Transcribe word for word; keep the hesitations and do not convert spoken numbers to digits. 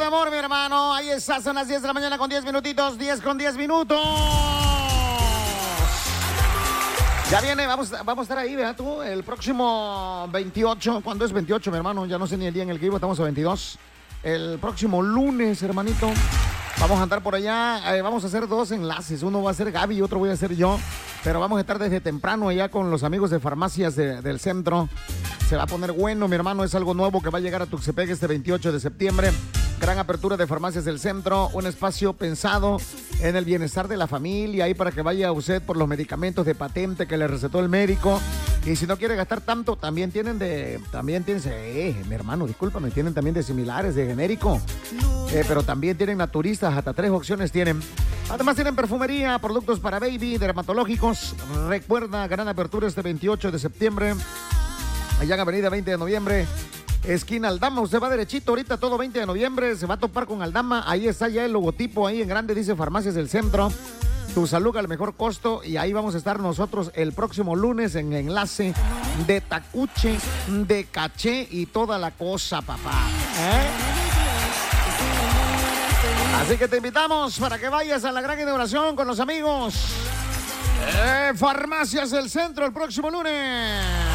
amor, mi hermano. Ahí está, son las diez de la mañana con diez minutitos. diez con diez minutos. Ya viene, vamos, vamos a estar ahí, ¿verdad tú? El próximo veintiocho. ¿Cuándo es veintiocho, mi hermano? Ya no sé ni el día en el que vivo, estamos a veintidós. El próximo lunes, hermanito. Vamos a andar por allá, eh, vamos a hacer dos enlaces. Uno va a ser Gaby y otro voy a ser yo. Pero vamos a estar desde temprano allá con los amigos de farmacias de, del centro. Se va a poner bueno, mi hermano. Es algo nuevo que va a llegar a Tuxtepec este veintiocho de septiembre. Gran apertura de farmacias del centro. Un espacio pensado en el bienestar de la familia. Ahí para que vaya usted por los medicamentos de patente que le recetó el médico. Y si no quiere gastar tanto, también tienen de... También tienen... Eh, mi hermano, discúlpame. Tienen también de similares, de genérico. Eh, pero también tienen naturistas. Hasta tres opciones tienen. Además tienen perfumería, productos para baby, dermatológicos. Recuerda, gran apertura este veintiocho de septiembre. Allá en Avenida veinte de noviembre, esquina Aldama. Usted va derechito ahorita, todo veinte de noviembre, se va a topar con Aldama. Ahí está ya el logotipo, ahí en grande dice Farmacias del Centro. Tu salud al mejor costo. Y ahí vamos a estar nosotros el próximo lunes en enlace de tacuche, de caché y toda la cosa, papá. ¿Eh? Así que te invitamos para que vayas a la gran inauguración con los amigos. Eh, Farmacias del Centro el próximo lunes.